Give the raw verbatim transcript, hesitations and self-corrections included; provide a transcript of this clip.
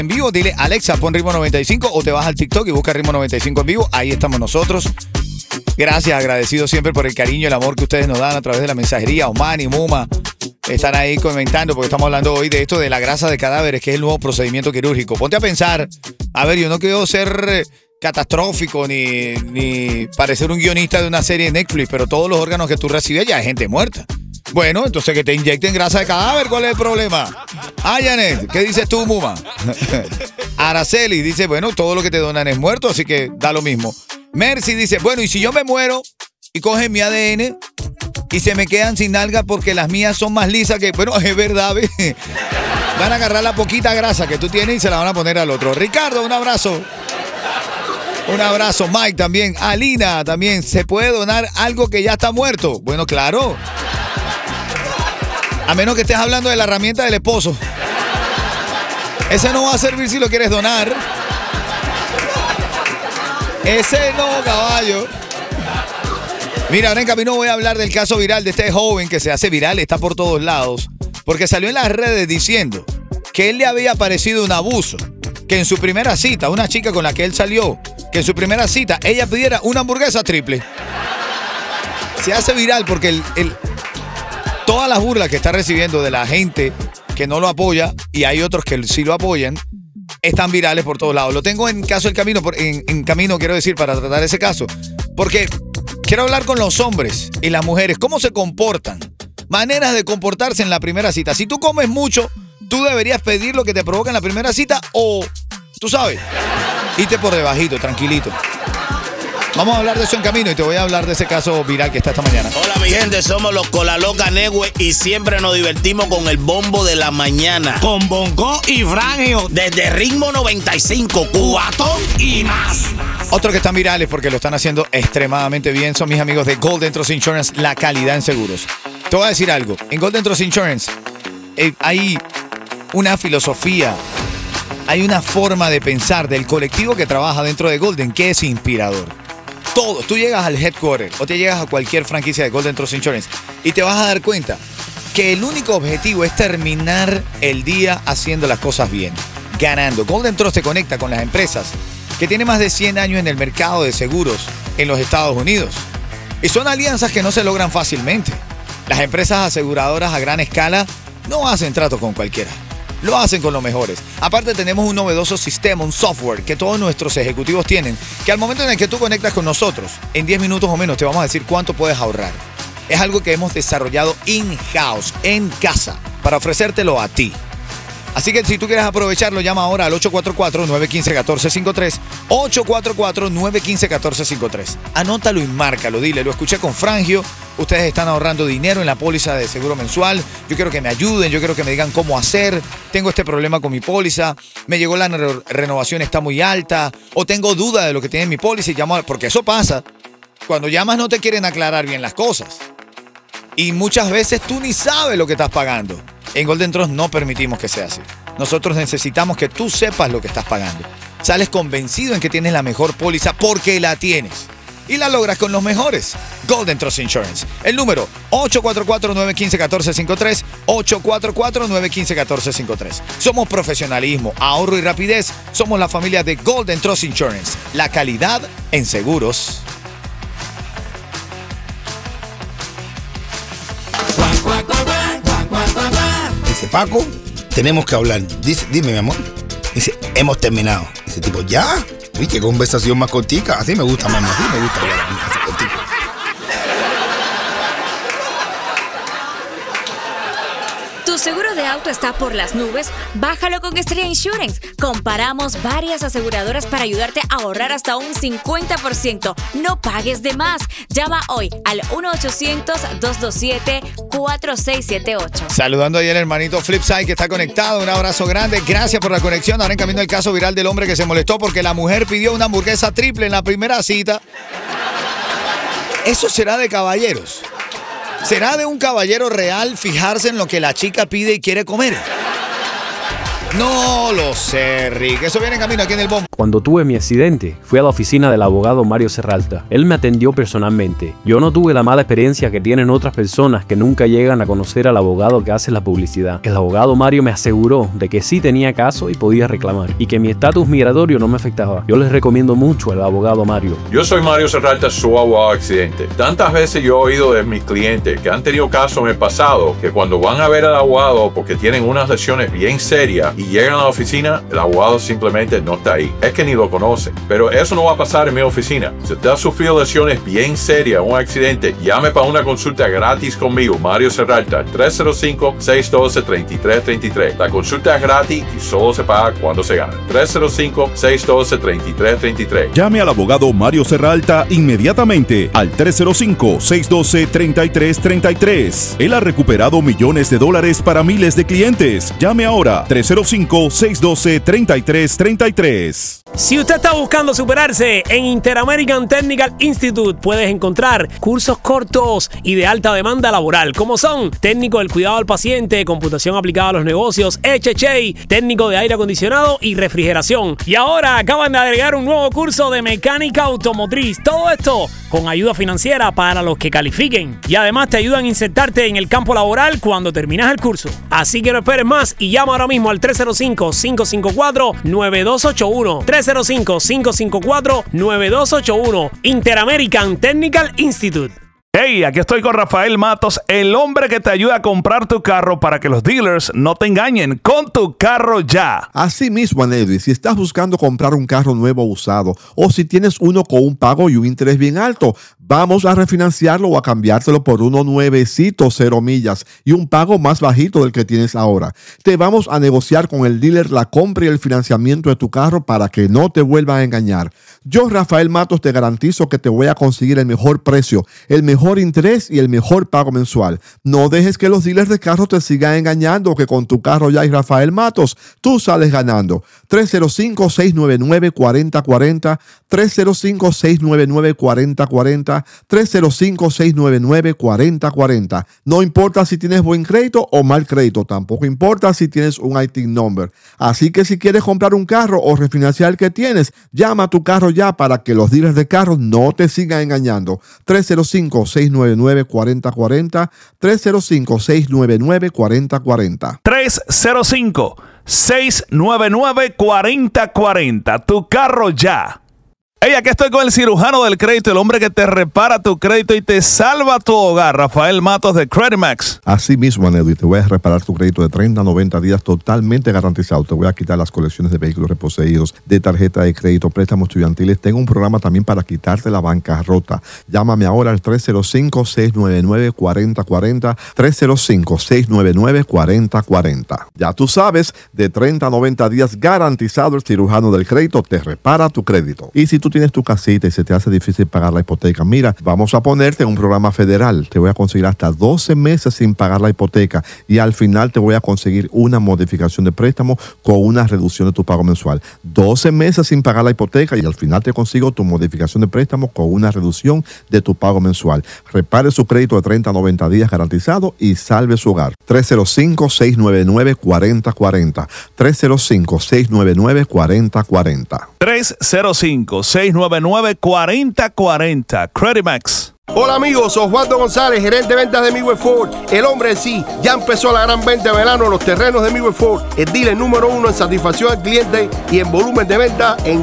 en vivo, dile Alexa, pon Ritmo noventa y cinco o te vas al TikTok y busca Ritmo noventa y cinco en vivo. Ahí estamos nosotros. Gracias, agradecido siempre por el cariño y el amor que ustedes nos dan a través de la mensajería. Omani, Muma, están ahí comentando porque estamos hablando hoy de esto de la grasa de cadáveres, que es el nuevo procedimiento quirúrgico. Ponte a pensar, a ver, yo no quiero ser catastrófico ni, ni parecer un guionista de una serie de Netflix, pero todos los órganos que tú recibes ya hay gente muerta. Bueno, entonces que te inyecten grasa de cadáver, ¿cuál es el problema? Ah, Janet, ¿qué dices tú, Muma? Araceli dice, bueno, todo lo que te donan es muerto, así que da lo mismo. Mercy dice, bueno, y si yo me muero y cogen mi A D N y se me quedan sin nalgas porque las mías son más lisas que, bueno, es verdad, ¿ves? Van a agarrar la poquita grasa que tú tienes y se la van a poner al otro. Ricardo, un abrazo. Un abrazo. Mike también. Alina también. ¿Se puede donar algo que ya está muerto? Bueno, claro. A menos que estés hablando de la herramienta del esposo. Ese no va a servir si lo quieres donar. Ese no, caballo. Mira, ahora en camino voy a hablar del caso viral de este joven que se hace viral, está por todos lados, porque salió en las redes diciendo que él le había parecido un abuso, que en su primera cita, una chica con la que él salió, que en su primera cita ella pidiera una hamburguesa triple. Se hace viral porque el, el, todas las burlas que está recibiendo de la gente que no lo apoya, y hay otros que sí lo apoyan, están virales por todos lados. Lo tengo en caso el camino, en, en camino quiero decir, para tratar ese caso, porque quiero hablar con los hombres y las mujeres, cómo se comportan, maneras de comportarse en la primera cita. Si tú comes mucho, tú deberías pedir lo que te provoca en la primera cita o, tú sabes, irte por debajito, tranquilito. Vamos a hablar de eso en camino y te voy a hablar de ese caso viral que está esta mañana. Hola mi gente, somos los Colaloca Negüe y siempre nos divertimos con el bombo de la mañana. Con Bongo y Frangio. Desde Ritmo noventa y cinco, Cubatón y más. Otros que están virales porque lo están haciendo extremadamente bien son mis amigos de Golden Trust Insurance, la calidad en seguros. Te voy a decir algo, en Golden Trust Insurance eh, hay una filosofía, hay una forma de pensar del colectivo que trabaja dentro de Golden que es inspirador. Todo, tú llegas al headquarter o te llegas a cualquier franquicia de Golden Trust Insurance y te vas a dar cuenta que el único objetivo es terminar el día haciendo las cosas bien, ganando. Golden Trust te conecta con las empresas que tienen más de cien años en el mercado de seguros en los Estados Unidos. Y son alianzas que no se logran fácilmente. Las empresas aseguradoras a gran escala no hacen trato con cualquiera. Lo hacen con los mejores. Aparte tenemos un novedoso sistema, un software que todos nuestros ejecutivos tienen, que al momento en el que tú conectas con nosotros, en diez minutos o menos te vamos a decir cuánto puedes ahorrar. Es algo que hemos desarrollado in-house, en casa, para ofrecértelo a ti. Así que si tú quieres aprovecharlo, llama ahora al ocho cuatro cuatro, nueve uno cinco, uno cuatro cinco tres, ocho cuatro cuatro, nueve uno cinco, uno cuatro cinco tres. Anótalo y márcalo, dile, lo escuché con Frangio, ustedes están ahorrando dinero en la póliza de seguro mensual, yo quiero que me ayuden, yo quiero que me digan cómo hacer, tengo este problema con mi póliza, me llegó la re- renovación, está muy alta, o tengo duda de lo que tiene mi póliza y llamo, porque eso pasa, cuando llamas no te quieren aclarar bien las cosas. Y muchas veces tú ni sabes lo que estás pagando. En Golden Trust no permitimos que sea así. Nosotros necesitamos que tú sepas lo que estás pagando. Sales convencido en que tienes la mejor póliza porque la tienes. Y la logras con los mejores. Golden Trust Insurance. El número ocho cuatro cuatro, nueve uno cinco, uno cuatro cinco tres, ocho cuatro cuatro, nueve uno cinco, uno cuatro cinco tres. Somos profesionalismo, ahorro y rapidez. Somos la familia de Golden Trust Insurance. La calidad en seguros. Dice, Paco, tenemos que hablar. Dice, dime, mi amor. Dice, hemos terminado. Dice, tipo, ¿ya? Uy, qué conversación más cortica. Así me gusta, mamá. Así me gusta hablar a mí, así cortica. ¿Tu seguro de auto está por las nubes? Bájalo con Estrella Insurance. Comparamos varias aseguradoras para ayudarte a ahorrar hasta un cincuenta por ciento. No pagues de más. Llama hoy al uno ochocientos, dos dos siete, cuatro seis siete ocho. Saludando ahí al hermanito Flipside que está conectado. Un abrazo grande. Gracias por la conexión. Ahora en camino el caso viral del hombre que se molestó porque la mujer pidió una hamburguesa triple en la primera cita. ¿Eso será de caballeros? ¿Será de un caballero real fijarse en lo que la chica pide y quiere comer? No lo sé, Rick. Eso viene en camino aquí en el bombo. Cuando tuve mi accidente, fui a la oficina del abogado Mario Serralta. Él me atendió personalmente. Yo no tuve la mala experiencia que tienen otras personas que nunca llegan a conocer al abogado que hace la publicidad. El abogado Mario me aseguró de que sí tenía caso y podía reclamar, y que mi estatus migratorio no me afectaba. Yo les recomiendo mucho al abogado Mario. Yo soy Mario Serralta, su abogado accidente. Tantas veces yo he oído de mis clientes que han tenido casos en el pasado que cuando van a ver al abogado porque tienen unas lesiones bien serias y llegan a la oficina, el abogado simplemente no está ahí. Es que ni lo conocen. Pero eso no va a pasar en mi oficina. Si usted ha sufrido lesiones bien serias, un accidente, llame para una consulta gratis conmigo, Mario Serralta, tres cero cinco, seis uno dos, tres tres tres tres. La consulta es gratis y solo se paga cuando se gana. tres cero cinco, seis uno dos, tres tres tres tres. Llame al abogado Mario Serralta inmediatamente al tres cero cinco, seis uno dos, tres tres tres tres. Él ha recuperado millones de dólares para miles de clientes. Llame ahora, tres cero cinco, seis uno dos, tres tres tres tres. Si usted está buscando superarse, en Interamerican Technical Institute puedes encontrar cursos cortos y de alta demanda laboral, como son técnico del cuidado al paciente, computación aplicada a los negocios, H H A, técnico de aire acondicionado y refrigeración. Y ahora acaban de agregar un nuevo curso de mecánica automotriz. Todo esto con ayuda financiera para los que califiquen. Y además te ayudan a insertarte en el campo laboral cuando terminas el curso. Así que no esperes más y llama ahora mismo al tres cero cinco, cinco cinco cuatro, nueve dos ocho uno. tres cero cinco, cinco cinco cuatro, nueve dos ocho uno. Interamerican Technical Institute. Hey, aquí estoy con Rafael Matos, el hombre que te ayuda a comprar tu carro para que los dealers no te engañen con tu carro ya. Así mismo, Anedi, si estás buscando comprar un carro nuevo o usado, o si tienes uno con un pago y un interés bien alto, vamos a refinanciarlo o a cambiártelo por uno nuevecito, cero millas y un pago más bajito del que tienes ahora. Te vamos a negociar con el dealer la compra y el financiamiento de tu carro para que no te vuelvan a engañar. Yo, Rafael Matos, te garantizo que te voy a conseguir el mejor precio, el mejor interés y el mejor pago mensual. No dejes que los dealers de carros te sigan engañando, que con tu carro ya y Rafael Matos, tú sales ganando. tres cero cinco, seis nueve nueve, cuatro cero cuatro cero, tres cero cinco, seis nueve nueve, cuatro cero cuatro cero, tres cero cinco, seis nueve nueve, cuatro cero cuatro cero. No importa si tienes buen crédito o mal crédito, tampoco importa si tienes un I T I N number. Así que si quieres comprar un carro o refinanciar el que tienes, llama a tu carro ya para que los dealers de carros no te sigan engañando. tres cero cinco, seis nueve nueve, cuatro cero cuatro cero, tres cero cinco, seis nueve nueve, cuatro cero cuatro cero. tres cero cinco, seis nueve nueve, cuatro cero cuatro cero. Tu carro ya. Hey, aquí estoy con el cirujano del crédito, el hombre que te repara tu crédito y te salva tu hogar, Rafael Matos de CreditMax. Así mismo, Anedi, te voy a reparar tu crédito de treinta a noventa días totalmente garantizado. Te voy a quitar las colecciones de vehículos reposeídos, de tarjeta de crédito, préstamos estudiantiles. Tengo un programa también para quitarte la bancarrota. Llámame ahora al tres cero cinco, seis nueve nueve, cuatro cero cuatro cero, tres cero cinco, seis nueve nueve, cuatro cero cuatro cero. Ya tú sabes, de treinta a noventa días garantizado, el cirujano del crédito te repara tu crédito. Y si tú tienes tu casita y se te hace difícil pagar la hipoteca, mira, vamos a ponerte en un programa federal. Te voy a conseguir hasta doce meses sin pagar la hipoteca y al final te voy a conseguir una modificación de préstamo con una reducción de tu pago mensual. doce meses sin pagar la hipoteca y al final te consigo tu modificación de préstamo con una reducción de tu pago mensual. Repare su crédito de treinta a noventa días garantizado y salve su hogar. tres cero cinco, seis nueve nueve, cuatro cero cuatro cero. tres cero cinco, seis nueve nueve, cuatro cero cuatro cero. tres cero cinco, seis nueve nueve, cuatro cero cuatro cero. CreditMax. Hola amigos, Osvaldo González, gerente de ventas de Midway Ford. El hombre en sí, ya empezó la gran venta de verano en los terrenos de Midway Ford. El dealer número uno en satisfacción al cliente y en volumen de venta en